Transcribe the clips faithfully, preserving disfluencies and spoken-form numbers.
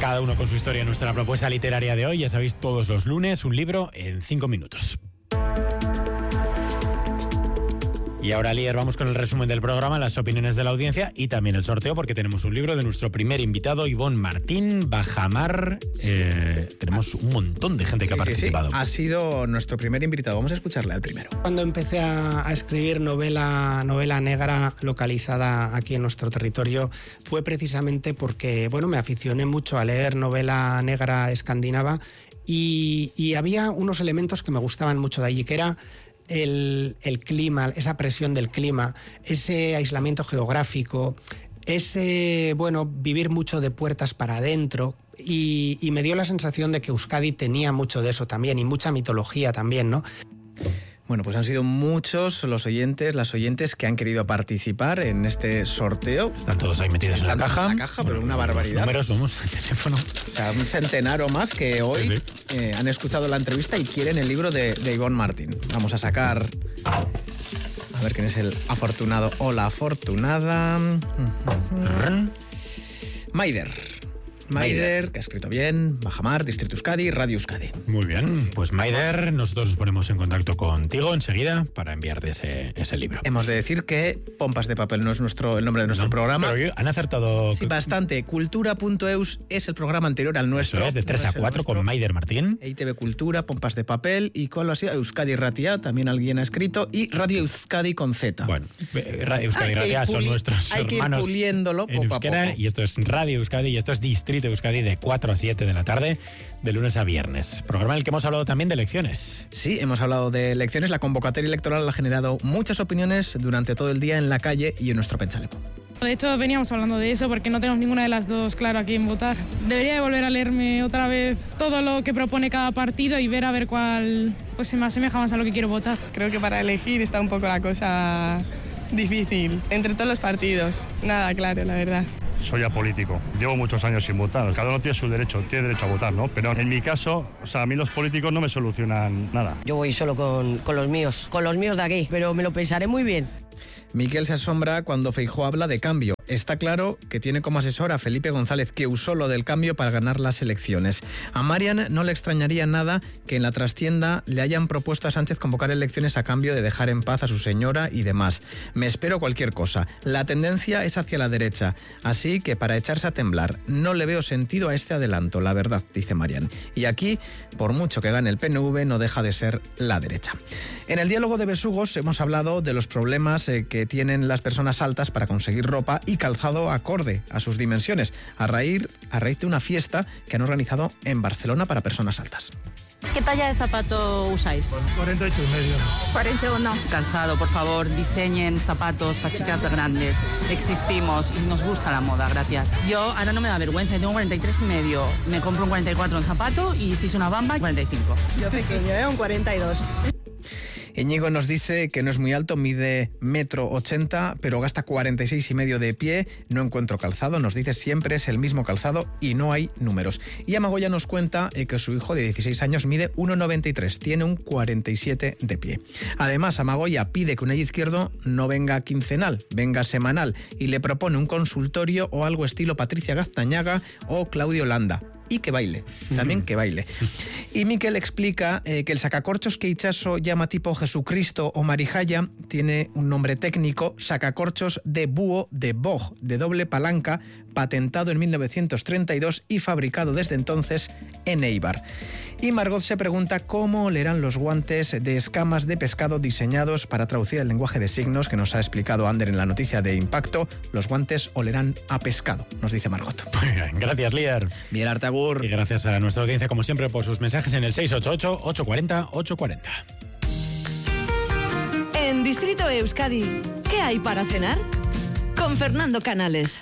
cada uno con su historia, nuestra propuesta literaria de hoy. Ya sabéis, todos los lunes, un libro en cinco minutos. Y ahora, Lier, vamos con el resumen del programa, las opiniones de la audiencia y también el sorteo, porque tenemos un libro de nuestro primer invitado, Ivonne Martín, Bajamar. Eh, tenemos un montón de gente que sí, ha participado. Sí, sí. Ha sido nuestro primer invitado. Vamos a escucharle al primero. Cuando empecé a, a escribir novela, novela negra localizada aquí en nuestro territorio, fue precisamente porque, bueno, me aficioné mucho a leer novela negra escandinava y, y había unos elementos que me gustaban mucho de allí, que era El, el clima, esa presión del clima, ese aislamiento geográfico, ese, bueno, vivir mucho de puertas para adentro, y, y me dio la sensación de que Euskadi tenía mucho de eso también, y mucha mitología también, ¿no? Bueno, pues han sido muchos los oyentes, las oyentes que han querido participar en este sorteo. Están todos ahí metidos Están en la caja. En la caja, pero una barbaridad. Los números, vamos, el teléfono. O sea, un centenar o más que hoy sí, sí. Eh, han escuchado la entrevista y quieren el libro de, de Ivonne Martín. Vamos a sacar... A ver quién es el afortunado o la afortunada. Uh-huh. Maider. Maider, que ha escrito bien, Bajamar, Distrito Euskadi, Radio Euskadi. Muy bien, pues Maider, nosotros nos ponemos en contacto contigo enseguida para enviarte ese, ese libro. Hemos de decir que Pompas de Papel no es nuestro, el nombre de nuestro no, programa. Pero han acertado... Sí, bastante. Cultura punto eus es el programa anterior al nuestro. Eso es, de tres a cuatro con Maider Martín. E I T V Cultura, Pompas de Papel, y ¿cuál ha sido? Euskadi Ratia, también alguien ha escrito, y Radio Euskadi con Z. Bueno, Radio Euskadi y Ratia son nuestros hay que hermanos ir puliéndolo en poco euskera, a poco. Y esto es Radio Euskadi y esto es Distrito Euskadi de cuatro a siete de la tarde, de lunes a viernes. Programa en el que hemos hablado también de elecciones. Sí, hemos hablado de elecciones. La convocatoria electoral ha generado muchas opiniones durante todo el día en la calle y en nuestro Penchaleco. De hecho, veníamos hablando de eso porque no tenemos ninguna de las dos claro a quién votar. Debería de volver a leerme otra vez todo lo que propone cada partido y ver a ver cuál pues, se me asemeja más a lo que quiero votar. Creo que para elegir está un poco la cosa difícil entre todos los partidos. Nada claro, la verdad. Soy apolítico, llevo muchos años sin votar. Cada uno tiene su derecho, tiene derecho a votar, ¿no? Pero en mi caso, o sea, a mí los políticos no me solucionan nada. Yo voy solo con, con los míos, con los míos de aquí, pero me lo pensaré muy bien. Miquel se asombra cuando Feijóo habla de cambio. Está claro que tiene como asesor a Felipe González, que usó lo del cambio para ganar las elecciones. A Marian no le extrañaría nada que en la trastienda le hayan propuesto a Sánchez convocar elecciones a cambio de dejar en paz a su señora y demás. Me espero cualquier cosa. La tendencia es hacia la derecha, así que para echarse a temblar, no le veo sentido a este adelanto, la verdad, dice Marian. Y aquí, por mucho que gane el P N V, no deja de ser la derecha. En el diálogo de besugos hemos hablado de los problemas eh, que tienen las personas altas para conseguir ropa y calzado acorde a sus dimensiones, a raíz, a raíz de una fiesta que han organizado en Barcelona para personas altas. ¿Qué talla de zapato usáis? cuarenta y ocho y medio. cuarenta y uno. Calzado, por favor, diseñen zapatos para chicas grandes. Existimos y nos gusta la moda, gracias. Yo ahora no me da vergüenza, tengo cuarenta y tres y medio. Me compro un cuarenta y cuatro en zapato y si es una bamba, cuarenta y cinco. Yo pequeño, ¿eh? Un cuarenta y dos. Íñigo nos dice que no es muy alto, mide metro ochenta, pero gasta cuarenta y seis y medio de pie. No encuentro calzado, nos dice siempre es el mismo calzado y no hay números. Y Amagoya nos cuenta eh, que su hijo de dieciséis años mide uno noventa y tres, tiene un cuarenta y siete de pie. Además, Amagoya pide que un izquierdo no venga quincenal, venga semanal, y le propone un consultorio o algo estilo Patricia Gaztañaga o Claudio Landa. Y que baile, también que baile. Y Miquel explica eh, que el sacacorchos que Itxaso llama tipo Jesucristo o Marijaya tiene un nombre técnico, sacacorchos de búho de boj, de doble palanca, patentado en mil novecientos treinta y dos y fabricado desde entonces en Eibar. Y Margot se pregunta cómo olerán los guantes de escamas de pescado diseñados para traducir el lenguaje de signos que nos ha explicado Ander en la noticia de Impacto. Los guantes olerán a pescado, nos dice Margot. Gracias, Lier. Bien, Artagur. Y gracias a nuestra audiencia, como siempre, por sus mensajes en el seis ocho ocho, ocho cuatro cero, ocho cuatro cero. En Distrito Euskadi, ¿qué hay para cenar? Con Fernando Canales.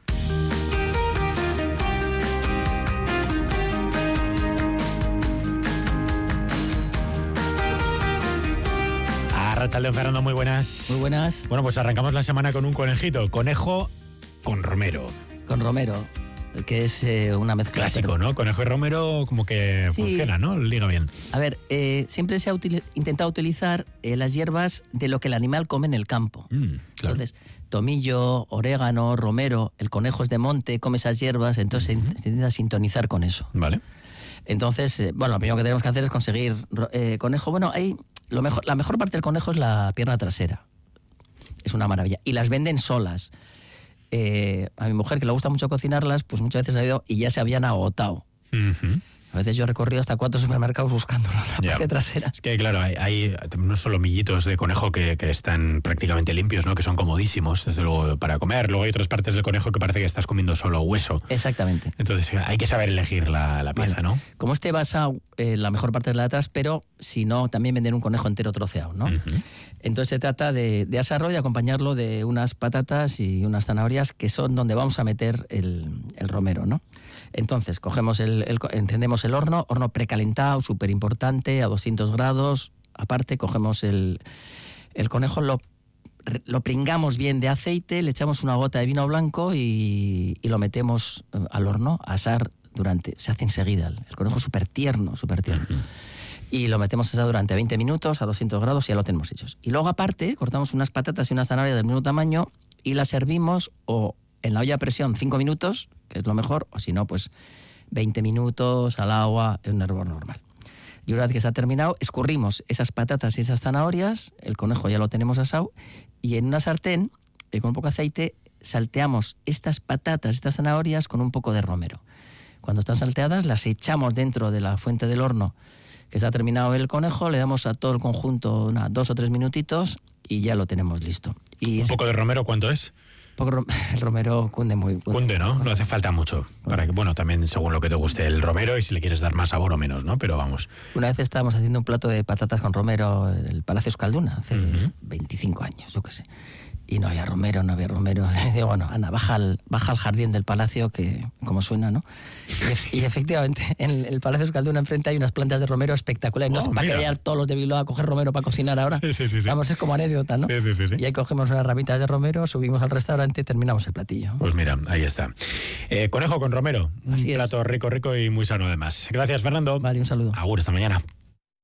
Arratsaldeon, Fernando, muy buenas. Muy buenas. Bueno, pues arrancamos la semana con un conejito, conejo con romero. Con romero. que es eh, una mezcla. Clásico, pero... ¿no? Conejo y romero como que sí. funciona, ¿no? Liga bien. A ver, eh, siempre se ha util- intentado utilizar eh, las hierbas de lo que el animal come en el campo. Mm, claro. Entonces, tomillo, orégano, romero, el conejo es de monte, come esas hierbas, entonces uh-huh. se, se intenta sintonizar con eso. Vale. Entonces, eh, bueno, lo primero que tenemos que hacer es conseguir eh, conejo. Bueno, hay, lo mejor, la mejor parte del conejo es la pierna trasera. Es una maravilla. Y las venden solas. Eh, a mi mujer, que le gusta mucho cocinarlas, pues muchas veces ha ido y ya se habían agotado. Uh-huh. A veces yo he recorrido hasta cuatro supermercados buscando la ya. parte trasera. Es que, claro, hay, hay unos solomillitos de conejo que, que están prácticamente limpios, ¿no? Que son comodísimos, desde luego, para comer. Luego hay otras partes del conejo que parece que estás comiendo solo hueso. Exactamente. Entonces hay que saber elegir la, la pieza, vale. ¿no? Como este basado, eh, la mejor parte es la de atrás, pero si no, también venden un conejo entero troceado, ¿no? Uh-huh. Entonces se trata de, de asarlo y acompañarlo de unas patatas y unas zanahorias, que son donde vamos a meter el, el romero, ¿no? Entonces, cogemos el, el, encendemos el horno, horno precalentado, súper importante, a doscientos grados. Aparte, cogemos el, el conejo, lo, lo pringamos bien de aceite, le echamos una gota de vino blanco y, y lo metemos al horno a asar durante... Se hace enseguida, el, el conejo es súper tierno, súper tierno. Uh-huh. Y lo metemos a asar durante veinte minutos a doscientos grados y ya lo tenemos hechos. Y luego, aparte, cortamos unas patatas y unas zanahorias del mismo tamaño y las servimos o en la olla a presión cinco minutos, que es lo mejor, o si no, pues veinte minutos al agua en un hervor normal. Y una vez que está terminado, escurrimos esas patatas y esas zanahorias, el conejo ya lo tenemos asado, y en una sartén, eh, con un poco de aceite, salteamos estas patatas, estas zanahorias con un poco de romero. Cuando están salteadas, las echamos dentro de la fuente del horno, que está terminado el conejo, le damos a todo el conjunto una, dos o tres minutitos y ya lo tenemos listo. Y ¿Un es... poco de romero cuánto es? El romero cunde muy. Cunde, cunde ¿no? No hace falta mucho. Para que, bueno, también según lo que te guste el romero y si le quieres dar más sabor o menos, ¿no? Pero vamos. Una vez estábamos haciendo un plato de patatas con romero en el Palacio Euskalduna, hace uh-huh. veinticinco años, yo qué sé. Y no había romero, no había romero. Y digo, bueno, Ana, baja al, baja al jardín del palacio, que como suena, ¿no? Y, y efectivamente, en el Palacio Euskalduna enfrente hay unas plantas de romero espectaculares. No oh, es para que vayan todos los de Bilbao a coger romero para cocinar ahora. Sí, sí, sí, sí. Vamos, es como anécdota, ¿no? Sí, sí, sí, sí. Y ahí cogemos unas ramitas de romero, subimos al restaurante y terminamos el platillo. Pues mira, ahí está. Eh, conejo con romero. Un Así plato es. rico, rico y muy sano además. Gracias, Fernando. Vale, un saludo. Agur, hasta mañana.